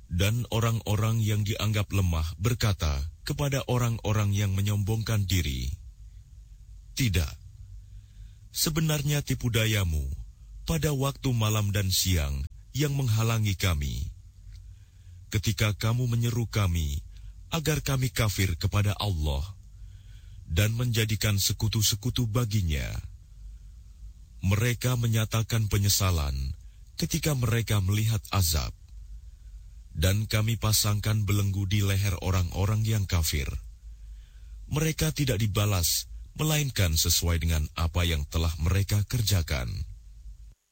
Dan orang-orang yang dianggap lemah berkata kepada orang-orang yang menyombongkan diri, "Tidak, sebenarnya tipu dayamu pada waktu malam dan siang yang menghalangi kami. Ketika kamu menyeru kami agar kami kafir kepada Allah dan menjadikan sekutu-sekutu baginya, mereka menyatakan penyesalan ketika mereka melihat azab. Dan kami pasangkan belenggu di leher orang-orang yang kafir. Mereka tidak dibalas, melainkan sesuai dengan apa yang telah mereka kerjakan."